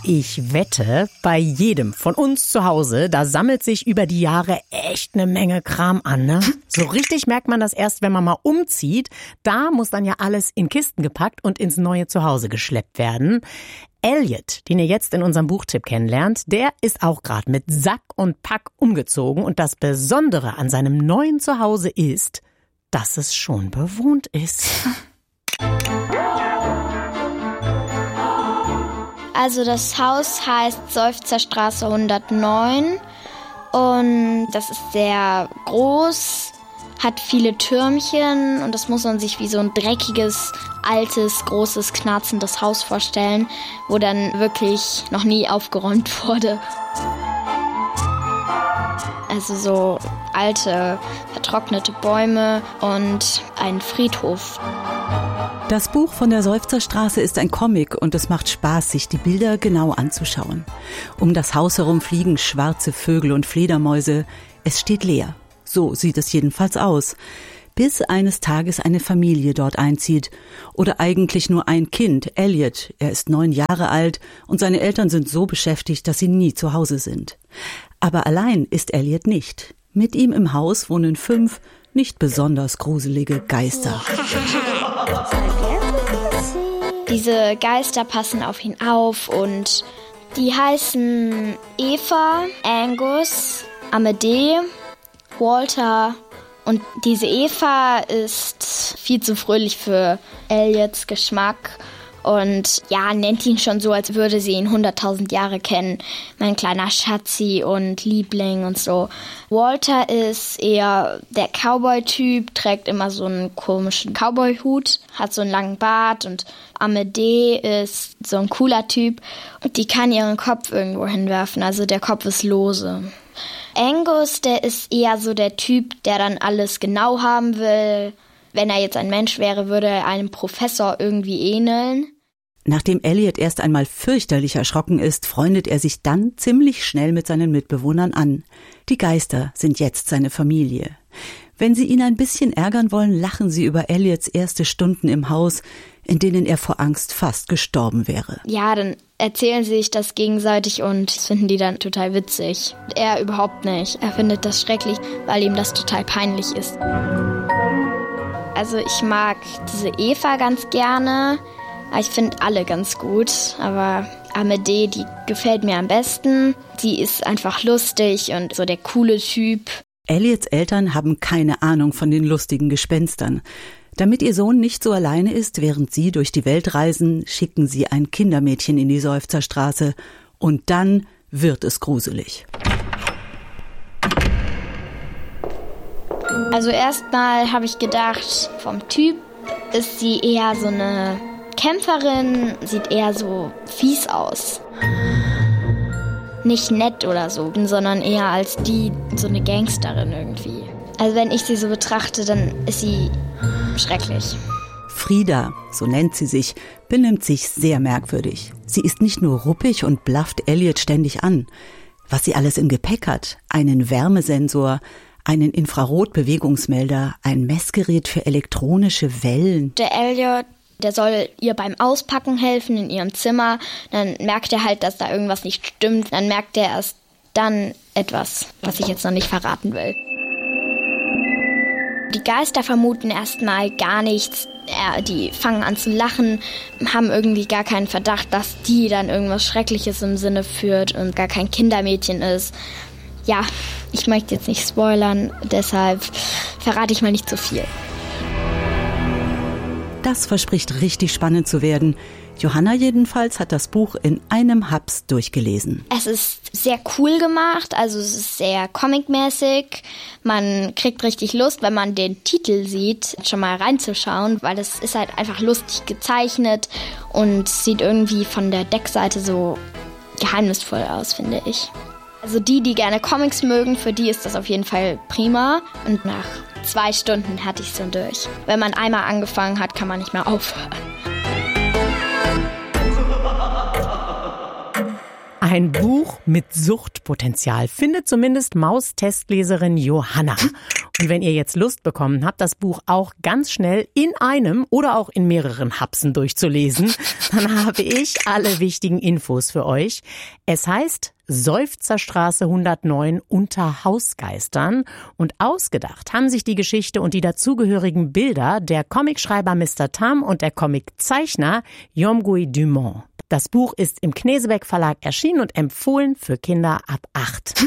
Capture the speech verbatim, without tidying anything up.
Ich wette, bei jedem von uns zu Hause, da sammelt sich über die Jahre echt eine Menge Kram an, ne? So richtig merkt man das erst, wenn man mal umzieht. Da muss dann ja alles in Kisten gepackt und ins neue Zuhause geschleppt werden. Elliot, den ihr jetzt in unserem Buchtipp kennenlernt, der ist auch gerade mit Sack und Pack umgezogen. Und das Besondere an seinem neuen Zuhause ist, dass es schon bewohnt ist. Also das Haus heißt Seufzerstraße hundertneun und das ist sehr groß, hat viele Türmchen und das muss man sich wie so ein dreckiges, altes, großes, knarzendes Haus vorstellen, wo dann wirklich noch nie aufgeräumt wurde. Also so alte, vertrocknete Bäume und ein Friedhof. Das Buch von der Seufzerstraße ist ein Comic und es macht Spaß, sich die Bilder genau anzuschauen. Um das Haus herum fliegen schwarze Vögel und Fledermäuse. Es steht leer. So sieht es jedenfalls aus. Bis eines Tages eine Familie dort einzieht. Oder eigentlich nur ein Kind, Elliot. Er ist neun Jahre alt und seine Eltern sind so beschäftigt, dass sie nie zu Hause sind. Aber allein ist Elliot nicht. Mit ihm im Haus wohnen fünf nicht besonders gruselige Geister. Diese Geister passen auf ihn auf und die heißen Eva, Angus, Amadee, Walter und diese Eva ist viel zu fröhlich für Elliots Geschmack und ja, nennt ihn schon so, als würde sie ihn hunderttausend Jahre kennen. Mein kleiner Schatzi und Liebling und so. Walter ist eher der Cowboy-Typ, trägt immer so einen komischen Cowboy-Hut, hat so einen langen Bart und Amadee ist so ein cooler Typ und die kann ihren Kopf irgendwo hinwerfen, also der Kopf ist lose. Angus, der ist eher so der Typ, der dann alles genau haben will. Wenn er jetzt ein Mensch wäre, würde er einem Professor irgendwie ähneln. Nachdem Elliot erst einmal fürchterlich erschrocken ist, freundet er sich dann ziemlich schnell mit seinen Mitbewohnern an. Die Geister sind jetzt seine Familie. Wenn sie ihn ein bisschen ärgern wollen, lachen sie über Elliots erste Stunden im Haus, in denen er vor Angst fast gestorben wäre. Ja, dann erzählen sie sich das gegenseitig und das finden die dann total witzig. Er überhaupt nicht. Er findet das schrecklich, weil ihm das total peinlich ist. Also ich mag diese Eva ganz gerne. Ich finde alle ganz gut, aber Amadee, die gefällt mir am besten. Sie ist einfach lustig und so der coole Typ. Elliots Eltern haben keine Ahnung von den lustigen Gespenstern. Damit ihr Sohn nicht so alleine ist, während sie durch die Welt reisen, schicken sie ein Kindermädchen in die Seufzerstraße. Und dann wird es gruselig. Also erstmal habe ich gedacht, vom Typ ist sie eher so eine Kämpferin, sieht eher so fies aus. Nicht nett oder so, sondern eher als die, so eine Gangsterin irgendwie. Also wenn ich sie so betrachte, dann ist sie schrecklich. Frieda, so nennt sie sich, benimmt sich sehr merkwürdig. Sie ist nicht nur ruppig und blafft Elliot ständig an. Was sie alles im Gepäck hat, einen Wärmesensor, einen Infrarotbewegungsmelder, ein Messgerät für elektronische Wellen. Der Elliot, der soll ihr beim Auspacken helfen in ihrem Zimmer. Dann merkt er halt, dass da irgendwas nicht stimmt. Dann merkt er erst dann etwas, was ich jetzt noch nicht verraten will. Die Geister vermuten erstmal gar nichts. Ja, die fangen an zu lachen, haben irgendwie gar keinen Verdacht, dass die dann irgendwas Schreckliches im Sinne führt und gar kein Kindermädchen ist. Ja, ich möchte jetzt nicht spoilern, deshalb verrate ich mal nicht zu viel. Das verspricht richtig spannend zu werden. Johanna jedenfalls hat das Buch in einem Haps durchgelesen. Es ist sehr cool gemacht, also es ist sehr comicmäßig. Man kriegt richtig Lust, wenn man den Titel sieht, schon mal reinzuschauen, weil es ist halt einfach lustig gezeichnet und sieht irgendwie von der Deckseite so geheimnisvoll aus, finde ich. Also die, die gerne Comics mögen, für die ist das auf jeden Fall prima. Und nach zwei Stunden hatte ich es dann durch. Wenn man einmal angefangen hat, kann man nicht mehr aufhören. Ein Buch mit Suchtpotenzial, findet zumindest Maustestleserin Johanna. Und wenn ihr jetzt Lust bekommen habt, das Buch auch ganz schnell in einem oder auch in mehreren Hapsen durchzulesen, dann habe ich alle wichtigen Infos für euch. Es heißt Seufzerstraße hundertneun unter Hausgeistern und ausgedacht haben sich die Geschichte und die dazugehörigen Bilder der Comicschreiber Mister Tam und der Comiczeichner Yomgui Dumont. Das Buch ist im Knesebeck Verlag erschienen und empfohlen für Kinder ab acht.